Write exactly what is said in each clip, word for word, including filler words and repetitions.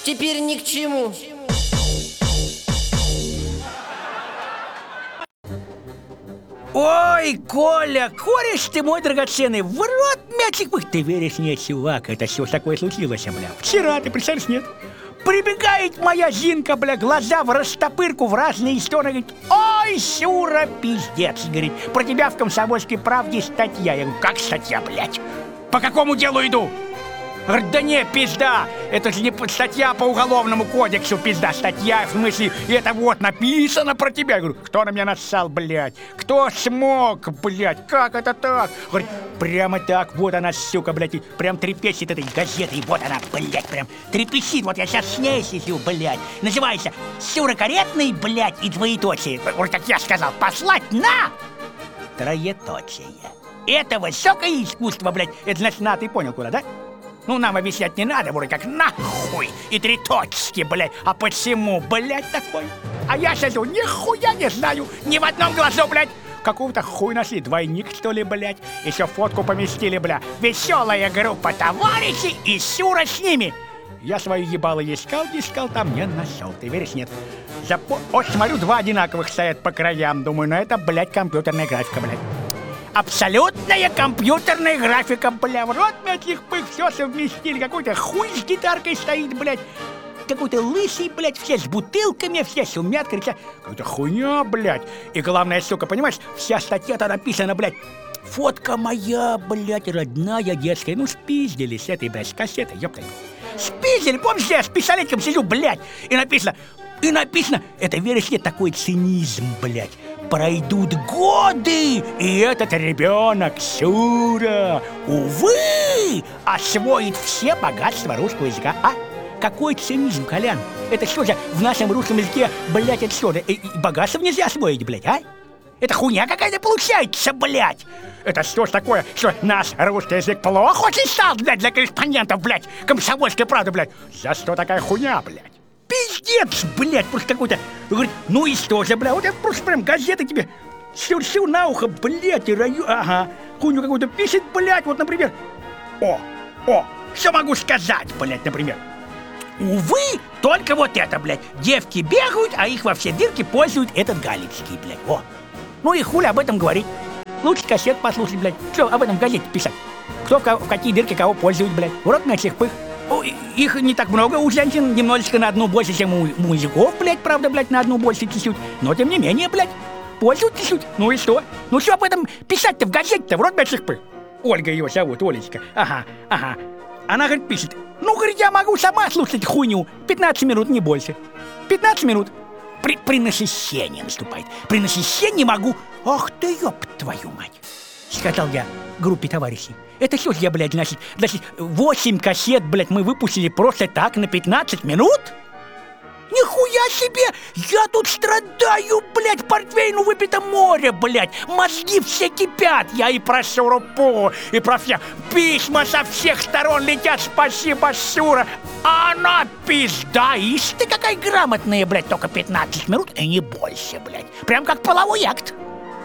теперь ни к чему. Ой, Коля, кореш ты мой драгоценный, в рот мячик. Ты веришь, нет, чувак, это все такое случилось, бля. Вчера, ты представляешь, нет? Прибегает моя Зинка, бля, глаза в растопырку в разные стороны, говорит: ой, Сюра, пиздец, говорит, про тебя в «Комсомольской правде» статья. Я говорю: как статья, блядь? По какому делу иду? Говорит: да не, пизда, это же не статья по уголовному кодексу, пизда, статья, в смысле, это вот написано про тебя. Я говорю: кто на меня нассал, блядь? Кто смог, блядь? Как это так? Говорит: прямо так, вот она, сука, блядь, прям трепещет этой газетой, вот она, блядь, прям трепещит, вот я сейчас с ней сижу, блядь. Называется «Сюра Каретный, блядь, и двоеточие». Вот как я сказал, послать на троеточие. Это высокое искусство, блядь, это значит, на, ты понял, куда, да? Ну, нам объяснять не надо, вроде как нахуй и три точки, блядь. А почему, блядь, такой? А я сижу, нихуя не знаю, ни в одном глазу, блядь. Какого-то хуй нашли, двойник, что ли, блядь. Еще фотку поместили, бля. Веселая группа товарищей и Сюра с ними. Я свою ебало искал, искал, там не нашел. Ты веришь, нет? Запо... Вот, смотрю, два одинаковых стоят по краям. Думаю, ну это, блядь, компьютерная графика, блядь. Абсолютная компьютерная графика, бля, в рот мятых пых, все совместили. Какой-то хуй с гитаркой стоит, блядь. Какой-то лысый, блядь, все с бутылками, все шумят, кричат. Какая-то хуйня, блядь. И главное, сука, понимаешь, вся статья-то написана, блядь. Фотка моя, блядь, родная, детская. Ну, спиздили с этой, блядь, с кассетой, ёпта. Спиздили, помнишь, я с пистолетиком сижу, блядь. И написано, и написано, это, веришь ли, такой цинизм, блядь. Пройдут годы, и этот ребенок, Сюра, увы, освоит все богатства русского языка. А? Какой цинизм, Колян? Это что же, в нашем русском языке, блядь, это что, и, и богатство нельзя освоить, блядь, а? Это хуйня какая-то получается, блядь. Это что ж такое, что наш русский язык плохо очень стал, блядь, для корреспондентов, блядь, «Комсомольской правды», блядь. За что такая хуйня, блядь? Пиздец, блядь, просто какой-то. Говорит: ну и что же, бля, вот я просто прям газеты тебе сюр-сюр на ухо, блядь, и раю, ага, хуйню какую-то пишет, блядь, вот, например. О, о, что могу сказать, блядь, например? Увы, только вот это, блядь, девки бегают, а их во все дырки пользуют этот галицкий, блядь, о. Ну и хули об этом говорить? Лучше кассет послушать, блядь, что об этом в газете писать? Кто в, в какие дырки кого пользует, блядь, урок на всех пых. Их не так много у женщин, немножечко на одну больше, чем у мужиков, блядь, правда, блядь, на одну больше чуть-чуть. Но тем не менее, блядь, пользуют чуть-чуть. Ну и что? Ну что об этом писать-то в газете-то, в рот больших пых? Ольга ее зовут, Олечка. Ага, ага. Она, говорит, пишет: ну, говорит, я могу сама слушать хуйню. пятнадцать минут, не больше. пятнадцать минут. При, при насыщении наступает. При насыщении могу. Ах ты, ёб твою мать. Сказал я группе товарищей. Это что ж я, блядь, значит, значит, восемь кассет, блядь, мы выпустили просто так на пятнадцать минут? Нихуя себе! Я тут страдаю, блядь, портвейну выпито море, блядь. Мозги все кипят. Я и про Сюру Пу, и про всех. Письма со всех сторон летят. Спасибо, Сюра. А она пизда. Ишь ты какая грамотная, блядь, только пятнадцать минут и не больше, блядь. Прям как половой акт.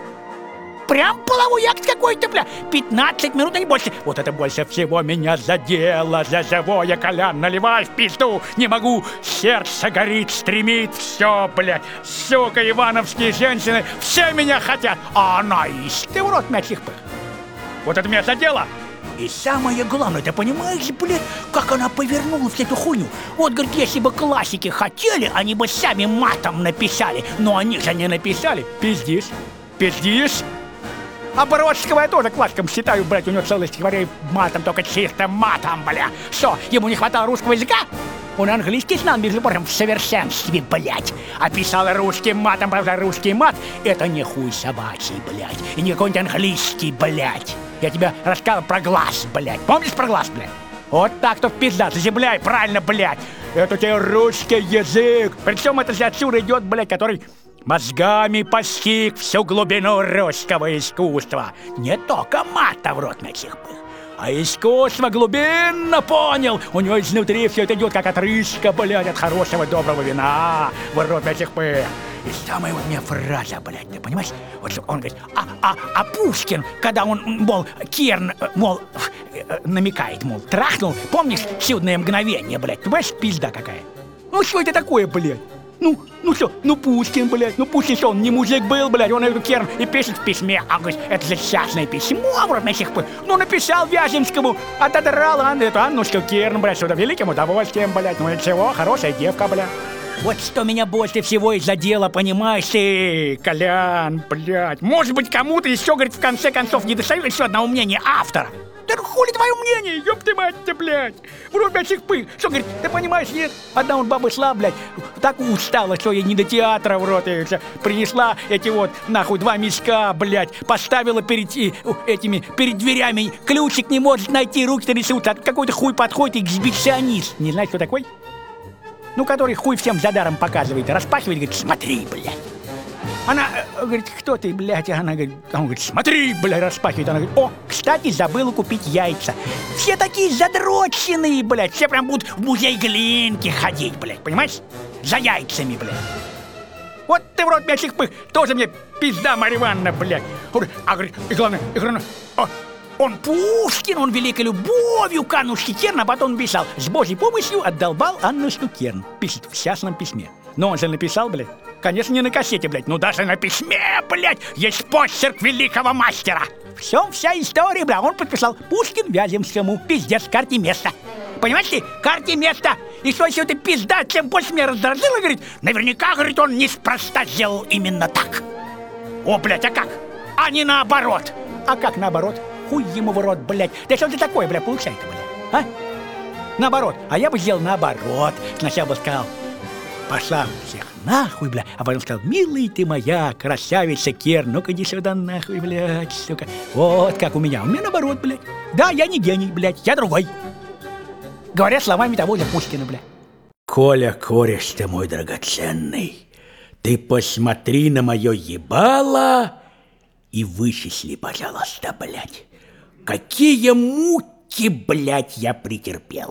Прям половой акт какой-то, бля. пятнадцать минут, а не больше. Вот это больше всего меня задело. За живое, Колян, наливай в пизду. Не могу, сердце горит, стремит. Все, блядь, сука, ивановские женщины, все меня хотят. А она, ишь ты, в рот мячих пых. Вот это меня задело. И самое главное, ты понимаешь, блядь, как она повернула всю эту хуйню? Вот, говорит, если бы классики хотели, они бы сами матом написали. Но они же не написали. Пиздишь, пиздишь. А Бродского я тоже классиком считаю, блядь, у него целое стихотворение матом, только чистым матом, бля. Что, ему не хватало русского языка? Он английский знал, между прочим, в совершенстве, блядь. А писал русским матом, правда, русский мат — это не хуй собачий, блядь. И не какой-нибудь английский, блядь. Я тебе рассказывал про глаз, блядь. Помнишь про глаз, блядь? Вот так-то пизда, заземляй, правильно, блядь. Это тебе русский язык. Причем это же отсюда идет, блядь, который мозгами постиг всю глубину русского искусства. Не только мата в рот мячих пых, а искусство глубинно понял. У него изнутри все это идет, как отрыжка, блядь, от хорошего доброго вина. В рот этих пых. И самая вот у меня фраза, блядь, ты понимаешь? Вот он говорит, а, а, а Пушкин, когда он, мол, Керн, мол, намекает, мол, трахнул, помнишь чудное мгновение, блядь, ты понимаешь, пизда какая? Ну что это такое, блядь? Ну, ну что, ну Пушкин, блядь, ну Пушкин что, он не мужик был, блядь, он эту Керн и пишет в письме, а говорит, это же частное письмо, вроде на сих пор. Ну написал Вяземскому, отодрал Анну, эту Аннушку Керн, блядь, что-то великим удовольствием, блядь, ну ничего, хорошая девка, блядь. Вот что меня больше всего из-за дела, понимаешь ты, Колян, блядь. Может быть, кому-то еще, говорит, в конце концов не достает еще одного мнения автора. Да хули твое мнение, ёб ты мать-то, блядь. Вроде этих пых. Что, говорит, ты понимаешь, нет? Одна он баба шла, блядь, так устала, что ей не до театра в рот. И принесла эти вот, нахуй, два мешка, блядь, поставила перед и, этими, перед дверями. Ключик не может найти, руки-то несутся. Какой-то хуй подходит, эксбиционист. Не знаешь, кто такой? Ну, который хуй всем за даром показывает, распахивает, говорит, смотри, блядь. Она э, говорит, кто ты, блядь? Она говорит, он говорит, смотри, блядь, распахивает. Она говорит, о, кстати, забыла купить яйца. Все такие задроченные, блядь. Все прям будут в музей Глинки ходить, блядь, понимаешь? За яйцами, блядь. Вот ты в рот мячих пых, тоже мне пизда, Марья Ивановна, блядь. А говорит, и главное, и главное, о, он Пушкин, он великой любовью к Аннушке Керн, а потом писал, с Божьей помощью отдолбал Аннушку Керн. Пишет в частном письме. Но он же написал, блядь, конечно, не на кассете, блядь, ну даже на письме, блядь, есть почерк великого мастера. В всем вся история, бля, он подписал Пушкин Вяземскому, пиздец, карте места. Понимаешь ты, карте места. И что еще ты пизда, чем больше меня раздражила, говорит, наверняка, говорит, он неспроста сделал именно так. О, блядь, а как? А не наоборот. А как наоборот? Хуй ему в рот, блядь. Да что ты такое, бля, получается, бля, а? Наоборот. А я бы сделал наоборот. Сначала бы сказал, пошла всех нахуй, бля. А потом сказал, милый ты моя, красавица Керн, ну-ка иди сюда нахуй, блядь, сука. Вот как у меня. У меня наоборот, блядь. Да, я не гений, блядь, я другой. Говоря словами того же Пушкина, бля. Коля, кореш ты мой драгоценный, ты посмотри на мое ебало и вычисли, пожалуйста, блядь. Какие муки, блядь, я претерпел.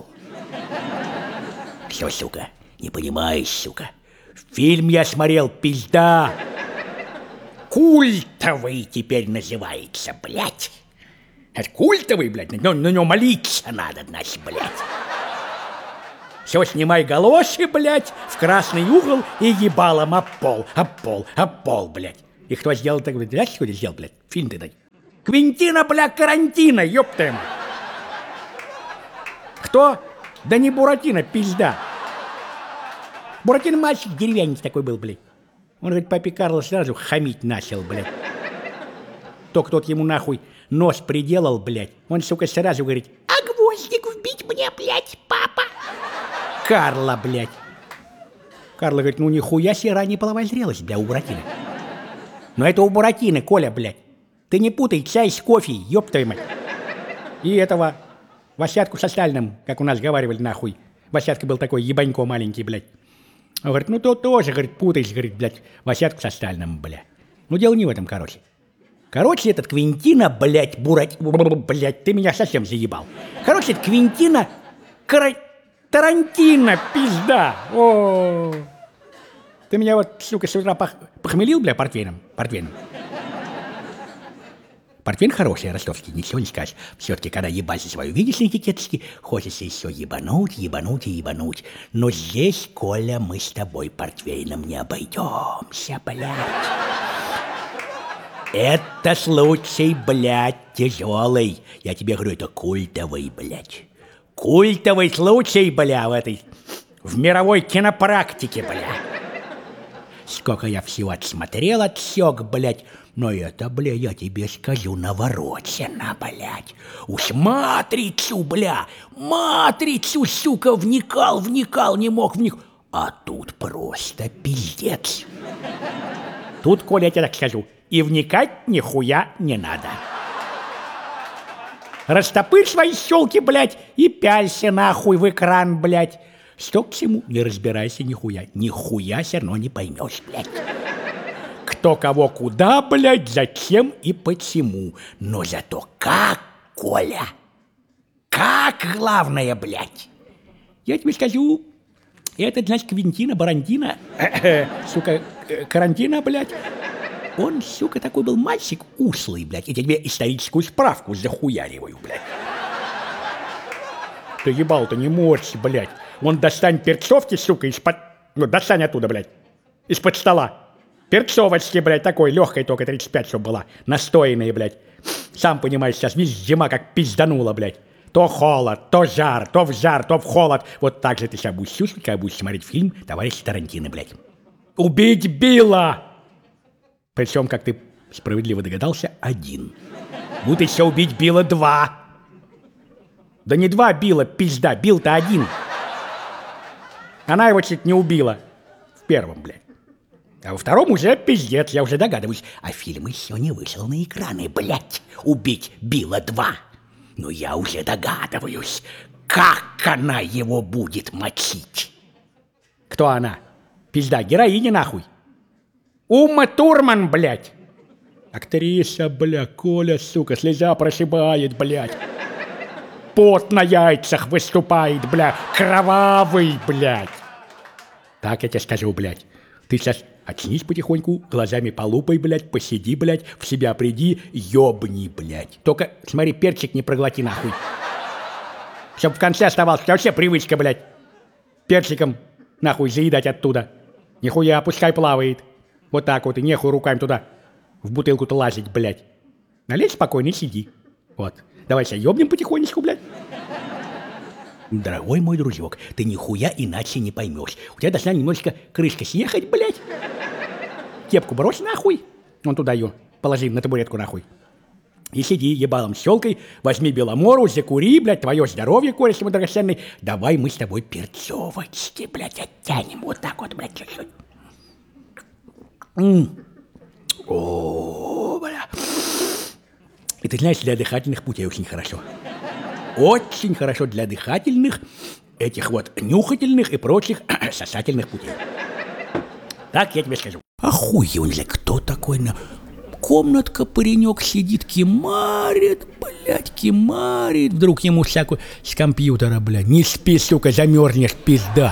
Все, сука, не понимаешь, сука. Фильм я смотрел, пизда. Культовый теперь называется, блядь. Это культовый, блядь, на, на него молиться надо, значит, блядь. Все, снимай галоши, блядь, в красный угол и ебалом об пол, об пол, об пол, блядь. И кто сделал так, блядь, знаешь, кто сделал, блядь? Фильм ты дай. Квинтина, бля, Карантина, ёпта ему. Кто? Да не Буратино, пизда. Буратино мальчик деревянец такой был, блядь. Он, говорит, папе Карло сразу хамить начал, блядь. Только тот ему нахуй нос приделал, блядь. Он, сука, сразу говорит, а гвоздик вбить мне, блядь, папа? Карло, блядь. Карло говорит, ну нихуя себе ранее половая зрелость, бля, у Буратино. Но это у Буратино, Коля, блядь. Ты не путай чай с кофе, ёб твою мать. И этого Васятку со Сталиным, как у нас говорили, нахуй. Васятка был такой ебанько маленький, блядь. Он говорит, ну то тоже, говорит, путаешь, говорит, блядь, Васятку со Сталиным, бля. Ну дело не в этом, короче. Короче, этот Квинтина, блядь, Бурат... Блядь, ты меня совсем заебал. Короче, этот Квинтина... Кара... Тарантино, пизда. О, ты меня вот, сука, с утра пох... похмелил, бля, портвейном? Портвейном. Портвейн хороший, ростовский, ничего не скажешь. Все-таки, когда ебать свою видишь на этикеточке, хочется еще ебануть, ебануть и ебануть. Но здесь, Коля, мы с тобой портвейном не обойдемся, блядь. Это случай, блядь, тяжелый. Я тебе говорю, это культовый, блядь. Культовый случай, бля, в этой... В мировой кинопрактике, бля. Сколько я всего отсмотрел, отсек, блядь. Но это, бля, я тебе скажу, наворочено, блядь. Уж матрицу, бля, матрицу, сука, вникал, вникал, не мог вникнуть. А тут просто пиздец. Тут, Коля, я тебе так скажу, и вникать нихуя не надо. Растопырь свои щелки, блядь, и пялься нахуй в экран, блядь. Что к чему? Не разбирайся нихуя. Нихуя все равно не поймешь, блядь. Кто кого куда, блядь, зачем и почему. Но зато как, Коля, Как главное, блядь? Я тебе скажу, этот, значит, Квинтина, Барантина, сука, Карантина, блядь, он, сука, такой был мальчик ушлый, блядь. Я тебе историческую справку захуяриваю, блядь. Ты ебал-то не можешь, блядь. Вон достань перцовки, сука, из-под... Ну, достань оттуда, блядь. Из-под стола. Перцовочки, блядь, такой легкой, только тридцать пять, чтобы была. Настоянные, блядь. Сам понимаешь, сейчас видишь, зима как пизданула, блядь. То холод, то жар, то в жар, то в холод. Вот так же ты сейчас будешь чувствовать, когда будешь смотреть фильм «Товарищ Тарантино», блядь. Убить Билла! Причем, как ты справедливо догадался, один. Будет еще убить Билла два. Да не два Билла, пизда, Билл-то один. Она его чуть не убила. В первом, блядь. А во втором уже пиздец, я уже догадываюсь. А фильм еще не вышел на экраны, блядь. Убить Билла два. Но я уже догадываюсь, как она его будет мочить. Кто она? Пизда, героиня нахуй. Ума Турман, блядь. Актриса, бля, Коля, сука, слеза прошибает, блядь. Пот на яйцах выступает, бля, кровавый, блядь. Так я тебе скажу, блядь. Ты сейчас очнись потихоньку, глазами полупай, блядь, посиди, блядь, в себя приди, ёбни, блядь. Только, смотри, перчик не проглоти, нахуй. Чтоб в конце оставалось, вообще привычка, блядь, перчиком, нахуй, заедать оттуда. Нихуя, пускай плавает. Вот так вот, и нехуй руками туда, в бутылку-то лазить, блядь. Налей спокойно и сиди. Вот. Давай себя ёбнем потихонечку, блядь. Дорогой мой дружок, ты нихуя иначе не поймешь. У тебя должна немножечко крышка съехать, блядь. Кепку брось нахуй. Вон туда ее положи на табуретку нахуй. И сиди ебалом щелкой, возьми беломору, закури, блядь, твое здоровье, кореш мой драгоценный. Давай мы с тобой перцовочки, блядь, оттянем. Вот так вот, блядь, чуть-чуть. М-м. О, бля. И ты знаешь, для дыхательных путей очень хорошо. Очень хорошо для дыхательных, этих вот нюхательных и прочих сосательных путей. Так я тебе скажу. Охуенно, кто такой на... Комнатка, паренек сидит, кимарит, блядь, кимарит. Вдруг ему всякую с компьютера, блядь. Не спи, сука, замерзнешь, пизда.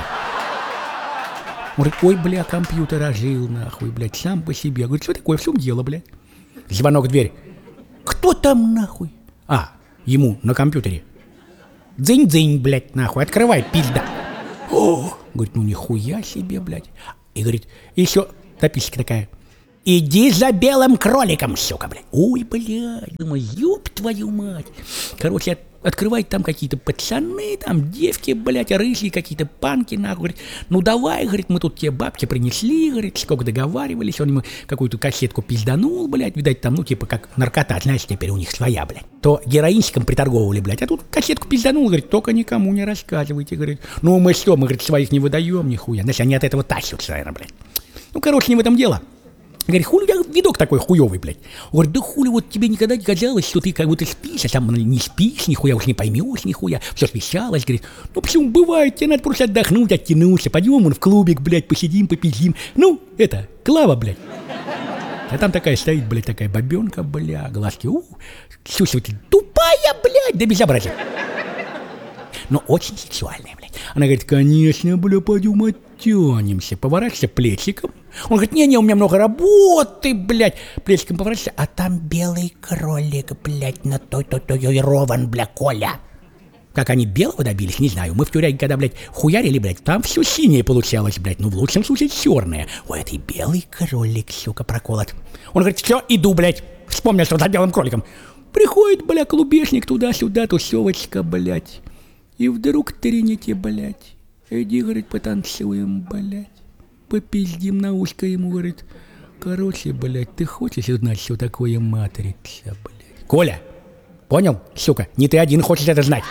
Он говорит, ой, бля, компьютер ожил, нахуй, блядь, сам по себе. Говорит, что такое, в чем дело, блядь? Звонок в дверь. Кто там, нахуй? А, ему на компьютере. Дзынь-дзынь, блядь, нахуй, открывай, пизда. О, говорит, ну нихуя себе, блядь. И говорит, еще записка такая. Иди за белым кроликом, сука, блядь. Ой, блядь, думаю, ёб твою мать. Короче, от, открывает там какие-то пацаны, там девки, блядь, рыжие какие-то панки, нахуй. Говорит, ну давай, говорит, мы тут тебе бабки принесли, говорит, сколько договаривались. Он ему какую-то кассетку пизданул, блядь, видать, там, ну, типа, как наркота, знаешь, теперь у них своя, блядь. То героинчиком приторговывали, блядь, а тут кассетку пизданул, говорит, только никому не рассказывайте, говорит. Ну, мы что, мы, говорит, своих не выдаем, нихуя. Значит, они от этого тащатся, наверное, блядь. Ну, короче, не в этом дело. Говорит, хули у тебя видок такой хуёвый, блядь. Он говорит, да хули, вот тебе никогда не казалось, что ты как будто спишь, а сам не спишь, нихуя уж не поймешь, нихуя. Все смещалось, говорит, ну почему бывает, тебе надо просто отдохнуть, оттянуться, пойдем вон в клубик, блядь, посидим, попиздим. Ну, это, Клава, блядь. А там такая стоит, блядь, такая бабенка, бля, глазки, у, слушай, ты тупая, блядь, да безобразие. Но очень сексуальная, блядь. Она говорит, конечно, бля, пойдем оттянемся. Поворачивайся плечиком. Он говорит, не-не, у меня много работы, блядь. Плечиком поворачивайся, а там белый кролик, блядь, на той-той-той-рован, бля, Коля. Как они белого добились, не знаю. Мы в тюряге, когда, блядь, хуярили, блядь, там все синее получалось, блядь. Ну, в лучшем случае, черное. Ой, это и белый кролик, сука, проколот. Он говорит, все, иду, блядь. Вспомнил, что за белым кроликом. Приходит, бля, клубешник туда-сюда, тусевочка, блядь. И вдруг тренете, блядь. Иди, говорит, потанцуем, блядь. Попиздим на ушко ему, говорит. Короче, блядь, ты хочешь узнать, что такое матрица, блядь? Коля, понял, сука? Не ты один хочешь это знать.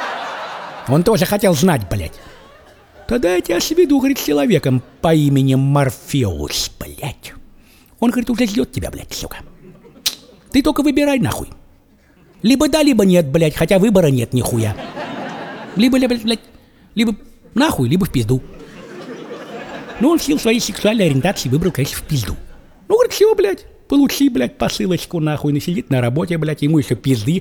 Он тоже хотел знать, блядь. Тогда я тебя сведу, говорит, с человеком по имени Морфеус, блядь. Он, говорит, уже ждет тебя, блядь, сука. Ты только выбирай, нахуй. Либо да, либо нет, блядь, хотя выбора нет, нихуя. Либо, блядь, блядь, либо нахуй, либо в пизду. Ну, он в силу своей сексуальной ориентации выбрал, конечно, в пизду. Ну, говорит, все, блядь, получи, блядь, посылочку, нахуй, насидит на работе, блядь, ему еще пизды в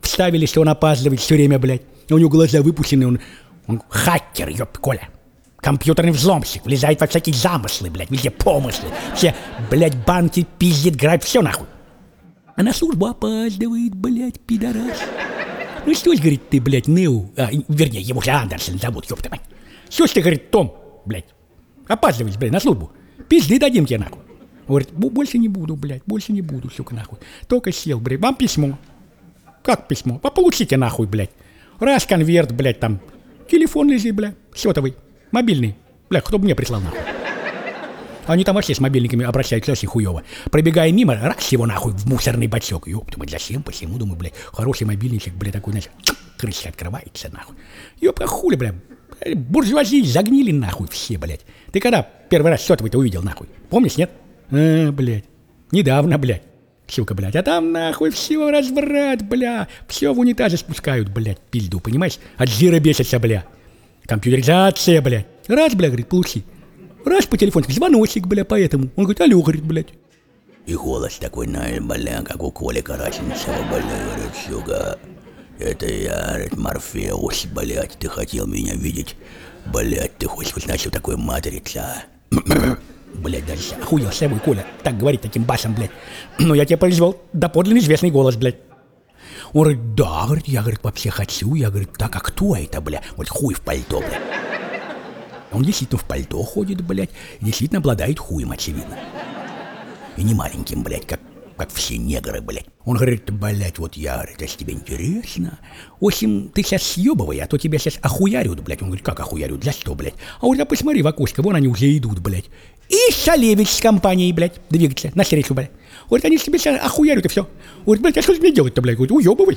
вставили, что он опаздывает все время, блядь. У него глаза выпущены, он, он хакер, ёб, Коля. Компьютерный взломщик, влезает во всякие замыслы, блядь, везде помыслы. Все, блядь, банки пиздит, грабит, все нахуй. А на службу опаздывает, блядь, пидорас. Ну что ж, говорит, ты, блядь, Неу, а, вернее, его же Андерсон зовут, ёб ты мать. Что ж ты, говорит, Том, блядь, опаздываешь, блядь, на службу. Пизды дадим тебе, нахуй. Говорит, больше не буду, блядь, больше не буду, сука, нахуй. Только сел, блядь, вам письмо. Как письмо? А получите, нахуй, блядь. Раз конверт, блядь, там, телефон лежит, блядь, сотовый, мобильный. Блядь, кто бы мне прислал, нахуй. Они там вообще с мобильниками обращаются очень хуёво. Пробегая мимо, раз его, нахуй, в мусорный бачок. Ёб, думаю, зачем, посему, думаю, блядь, хороший мобильничек, блядь, такой, значит, крышка открывается, нахуй. Ёб, а хули, блядь, буржуазии загнили, нахуй, все, блядь. Ты когда первый раз сотовый-то увидел, нахуй? Помнишь, нет? А, блядь, недавно, блядь. Сука, блядь, а там, нахуй, все разврат, бля. Все в унитазе спускают, блядь, пизду, понимаешь? От жира бесятся, бля. Компьютеризация, блядь. Раз, бля, говорит, получи. Раз по телефону, звоночек, бля, поэтому. Он говорит, алло, говорит, блядь. И голос такой, знаешь, бля, как у Коли Караченцева, бля, говорит, сука. Это я, говорит, Морфеус, блядь, ты хотел меня видеть. Блядь, ты хочешь узнать, что такое матрица? Блядь, даже охуел с собой, Коля, так говорит таким басом, блядь. Но я тебе произвел доподлинно известный голос, блядь. Он говорит, да, говорит, я, говорит, вообще хочу. Я, говорит, так, а кто это, бля? Вот хуй в пальто, блядь. Он действительно в пальто ходит, блядь, и действительно обладает хуем, очевидно. И не маленьким, блядь, как, как все негры, блядь. Он говорит, блядь, вот я, говорит, если тебе интересно, в общем, ты сейчас съебывай, а то тебя сейчас охуярят, блядь. Он говорит, как охуярят, за что, блядь? А он говорит, а посмотри в окошко, вон они уже идут, блядь. И Шалевич с компанией, блядь, двигается на встречу, блядь. Говорит, они тебе сейчас охуярят и все. Говорит, блядь, а что мне делать-то, блядь? Говорит, уебывай.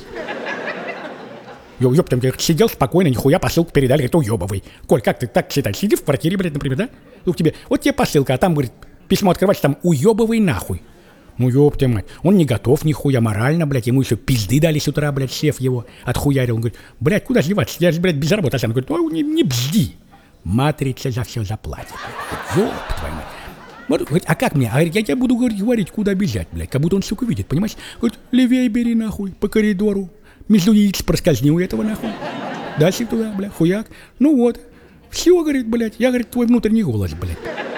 Ёб, там сидел спокойно, нихуя посылку передали, говорит, уебывай. Коль, как ты так считаешь? Сиди в квартире, блядь, например, да? Ну, тебе, вот тебе посылка, а там, говорит, письмо открываешь, там, уебывай нахуй. Ну, ёб ты мать, он не готов нихуя морально, блядь, ему еще пизды дали с утра, блядь, шеф его отхуярил. Он говорит, блядь, куда деваться, я же, блядь, без работы. Он говорит, ой, не, не бзди. Матрица за все заплатит. Ёб твою мать. Вот, говорит, а как мне? А я тебе буду говорить, говорить, куда бежать, блядь, как будто он, сука, видит, понимаешь? Говорит, левее бери, нахуй, по коридору. Между яиц проскользни у этого, нахуй. Дальше туда, бля, хуяк. Ну вот. Все, говорит, блядь, я, говорит, твой внутренний голос, блядь.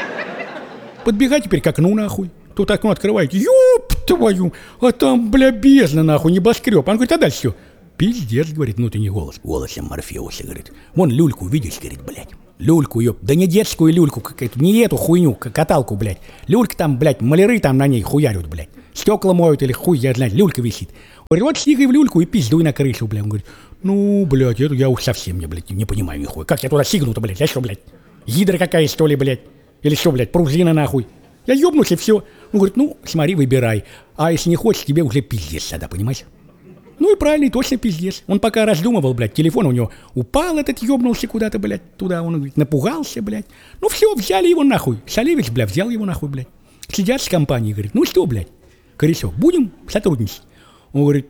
Подбегай теперь к окну, нахуй. Тут окно открывает. Ёб твою! А там, бля, бездна, нахуй, небоскреб. Он говорит, а дальше все. Пиздец, говорит, внутренний голос. Голосом Морфеуса, говорит. Вон люльку видишь, говорит, блядь. Люльку, ёб. Да не детскую люльку, какую-то, не эту хуйню, каталку, блядь. Люлька там, блядь, маляры там на ней хуярят, блядь. Стекла моют или хуй, я знаю, люлька висит. Говорит, вот снигай в люльку и пиздуй на крышу, блядь. Он говорит, ну, блядь, это я уж совсем не, блядь, не понимаю нихуя. Как я туда сигну-то, блядь, я что, блядь, гидра какая, что ли, блядь? Или что, блядь, пружина, нахуй? Я ёбнусь и все. Он говорит, ну, смотри, выбирай. А если не хочешь, тебе уже пиздец тогда, понимаешь? Ну и правильно, и точно пиздец. Он пока раздумывал, блядь, телефон у него упал этот, ёбнулся куда-то, блядь, туда. Он, говорит, напугался, блядь. Ну все, взяли его нахуй. Шалевич, блядь, взял его нахуй, блядь. Сидят с компанией, говорит, ну что, блядь, Корешок, будем сотрудничать? Он говорит,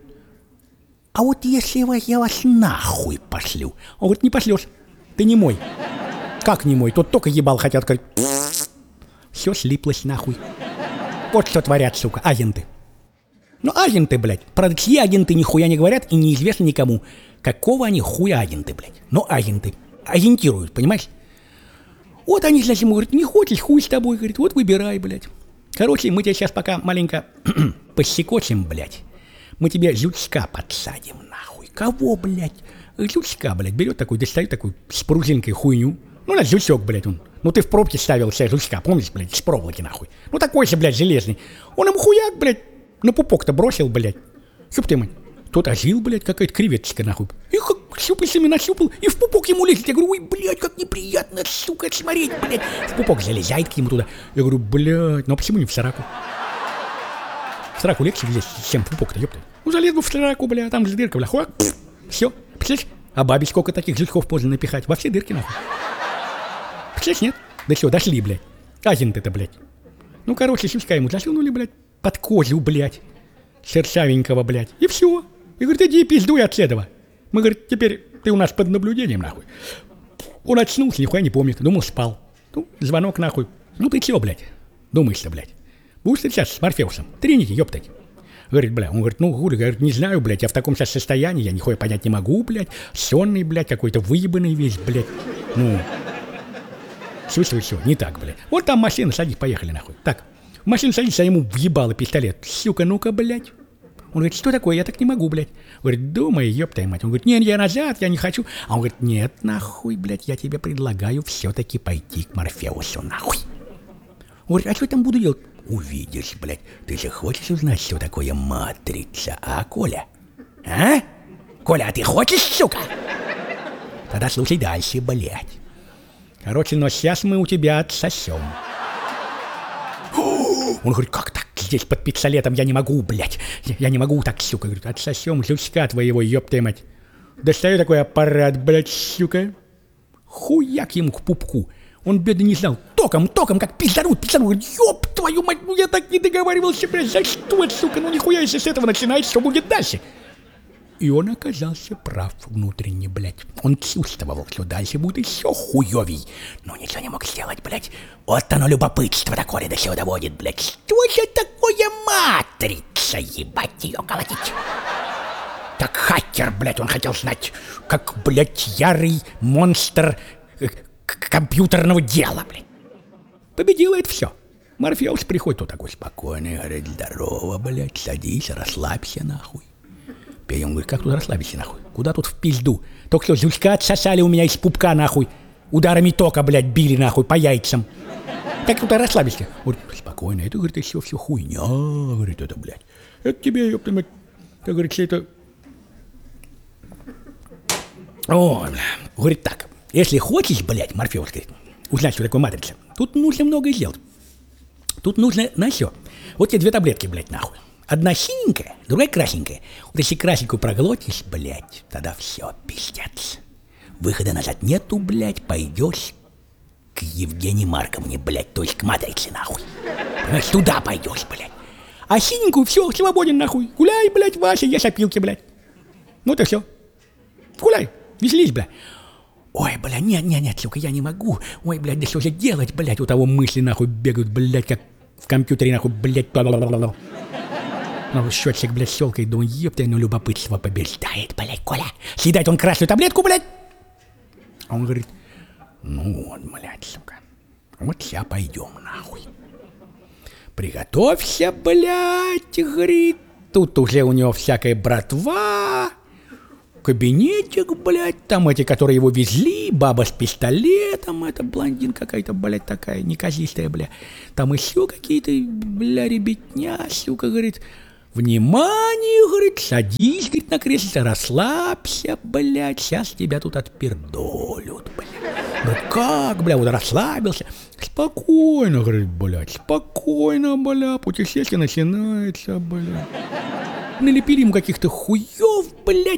а вот если я вас нахуй пошлю? Он говорит, не пошлешь, ты не мой. Как не мой? Тут только ебал хотят, говорит. Все слиплось нахуй. Вот что творят, сука, агенты. Ну, агенты, блядь. Правда, чьи агенты нихуя не говорят и неизвестно никому. Какого они хуя агенты, блядь. Ну, агенты. Агентируют, понимаешь? Вот они, значит, ему говорят, не хочешь, хуй с тобой, говорит, вот выбирай, блядь. Короче, мы тебя сейчас пока маленько посекочем, блядь. Мы тебе жучка подсадим, нахуй. Кого, блядь? Жучка, блядь, берет такой, достает такой с пружинкой хуйню. Ну, на жучок, блядь, он. Ну, ты в пробке ставил себе жучка, помнишь, блядь, с проволоки, нахуй. Ну, такой же, блядь, железный. Он ему хуяк, блядь, на пупок-то бросил, блядь. Чтоб ты, мать. Тот ожил, блядь, какая-то креветочка, нахуй. И как щупальцами нащупал, и в пупок ему лезет. Я говорю, ой, блядь, как неприятно, сука, смотреть, блядь. В пупок залезает к нему туда. Я говорю, блядь, ну а почему не в сраку? В сраку легче влезть, чем в пупок-то, ёпта. Ну, залез бы в сраку, блядь, там же дырка, блядь, хуак, все. Представляешь? А бабе сколько таких жучков поздно напихать? Во все дырки, нахуй. Представляешь, нет? Да что, дошли, блядь. Агент-то, блядь. Ну, короче, щучка ему засунули, блядь, под козу, блядь. Шершавенького, блядь. И все. И говорит, иди пиздуй от этого. Мы, говорит, теперь ты у нас под наблюдением, нахуй. Он очнулся, нихуя не помнит. Думал, спал. Ну, звонок, нахуй. Ну, ты чего, блядь? Думаешь-то, блядь? Будешь ты сейчас с Морфеусом? Тринити, ёптать. Говорит, бля, он говорит, ну, хули, говорит, не знаю, блядь, я в таком сейчас состоянии, я нихуя понять не могу, блядь, сонный, блядь, какой-то выебанный весь, блядь, ну, все, все, все, не так, блядь. Вот там машина, садись, поехали, нахуй. Так, в машину садись, а ему въебало пистолет. Сука, ну-ка, блядь. Он говорит, что такое, я так не могу, блядь. Говорит, думай, ёпта мать. Он говорит, нет, я назад, я не хочу. А он говорит, нет, нахуй, блядь, я тебе предлагаю все-таки пойти к Морфеусу, нахуй. Он говорит, а что я там буду делать? Увидишь, блядь. Ты же хочешь узнать, что такое матрица, а, Коля? А? Коля, а ты хочешь, сука? Тогда слушай дальше, блядь. Короче, но сейчас мы у тебя отсосем. Он говорит, как так? Здесь под пистолетом я не могу, блядь. Я, я не могу так, сука. Говорит, отсосем жучка твоего, ёпта мать. Достаю такой аппарат, блядь, сука. Хуяк ему к пупку. Он, бедный, не знал. Током, током, как пиздарут, пиздарут. Говорит, ёб твою мать, ну я так не договаривался, блядь. За что, сука? Ну нихуя, если с этого начинается, что будет дальше? И он оказался прав внутренне, блядь. Он чувствовал, что дальше будет еще хуёвей. Но ничего не мог сделать, блядь. Вот оно любопытство такое до сего доводит, блядь. Что же такое матрица, ебать ее колотить? Как хакер, блядь, он хотел знать. Как, блядь, ярый монстр э, компьютерного дела, блядь. Победил это все. Морфеус приходит, вот такой спокойный, говорит, здорово, блядь, садись, расслабься, нахуй. Он говорит, как тут расслабиться, нахуй? Куда тут в пизду? Только что жучка отсосали у меня из пупка, нахуй. Ударами тока, блядь, били, нахуй, по яйцам. Как тут расслабиться? Говорит, спокойно, это, говорит, все, все хуйня, говорит, это, блядь. Это тебе, ёпта мать, как говорится, это... О, бля. Говорит, так, если хочешь, блядь, Морфеус, говорит, узнать, что такое матрица, тут нужно многое сделать. Тут нужно, на все. Вот тебе две таблетки, блядь, нахуй. Одна синенькая, другая красненькая. Вот если красненькую проглотишь, блядь, тогда все, пиздец. Выхода назад нету, блядь, пойдешь к Евгении Марковне, блядь, то есть к матрице, нахуй. Понимаешь, туда пойдешь, блядь. А синенькую, все, свободен, нахуй. Гуляй, блядь, Вася, ешь опилки, блядь. Ну то все. Гуляй, веселись, блядь. Ой, бля, нет, нет, нет, сука, я не могу. Ой, блядь, да что же делать, блядь, у того мысли, нахуй, бегают, блядь, как в компьютере, нахуй, блядь, бла-бла-бла-бла. Ну, счетчик, блядь, щелкает, думаю, еб ты, ну, любопытство побеждает, блядь, Коля. Съедает он красную таблетку, блядь. А он говорит, ну вот, блядь, сука, вот сейчас пойдем, нахуй. Приготовься, блядь, говорит. Тут уже у него всякая братва. Кабинетик, блядь, там эти, которые его везли, баба с пистолетом, это блондин какая-то, блядь, такая, неказистая, бля. Там еще какие-то, бля, ребятня, сука, говорит, внимание, говорит, садись, говорит, на кресло, расслабься, блядь, сейчас тебя тут отпердолют, блядь. Говорит, как, бля, вот расслабился. Спокойно, говорит, блядь, спокойно, бля, путешествие начинается, бля. Налепили ему каких-то хуев, блядь,